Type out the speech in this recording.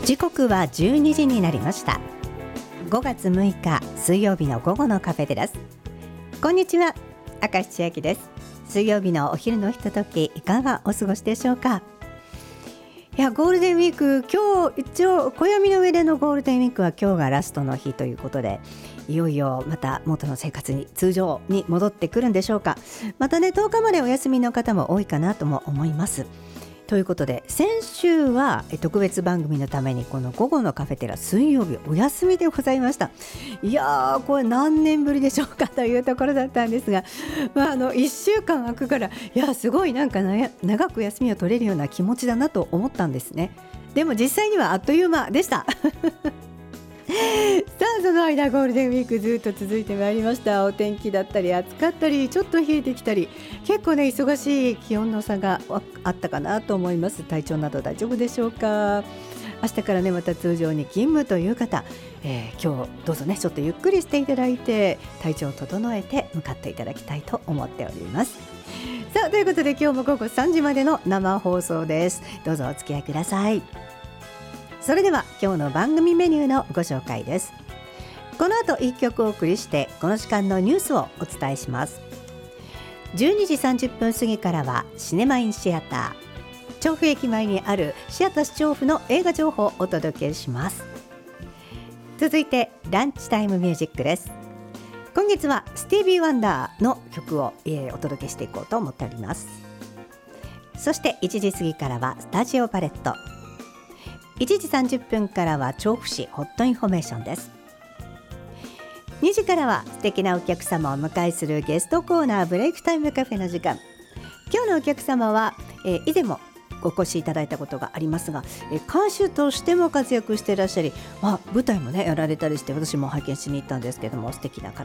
時刻は12時になりました。5月6日水曜日の午後のカフェテラス。こんにちは、明石千秋です。水曜日のお昼のひととき、いかがお過ごしでしょうか。いや、ゴールデンウィーク、今日一応暦の上でのゴールデンウィークは今日がラストの日ということで、いよいよまた元の生活に通常に戻ってくるんでしょうか。またね、10日までお休みの方も多いかなとも思います。ということで、先週は特別番組のためにこの午後のカフェテラ水曜日お休みでございました。いやー、これ何年ぶりでしょうかというところだったんですが、1週間空くから、いやすごいなんか、長く休みを取れるような気持ちだなと思ったんですね。でも実際にはあっという間でしたさあ、その間ゴールデンウィークずっと続いてまいりました。お天気だったり暑かったりちょっと冷えてきたり、結構ね忙しい気温の差があったかなと思います。体調など大丈夫でしょうか。明日からねまた通常に勤務という方、今日どうぞねちょっとゆっくりしていただいて体調を整えて向かっていただきたいと思っております。さあ、ということで今日も午後3時までの生放送です。どうぞお付き合いください。それでは今日の番組メニューのご紹介です。この後1曲お送りしてこの時間のニュースをお伝えします。12時30分過ぎからはシネマインシアター、調布駅前にあるシアタス調布の映画情報をお届けします。続いてランチタイムミュージックです。今月はスティービー・ワンダーの曲を、お届けしていこうと思っております。そして1時過ぎからはスタジオパレット、1時30分からは調布市ホットインフォメーションです。2時からは素敵なお客様をお迎えするゲストコーナー、ブレイクタイムカフェの時間。今日のお客様は、以前もお越しいただいたことがありますが、歌手としても活躍していらっしゃり、舞台もねやられたりして、私も拝見しに行ったんですけども、素敵な方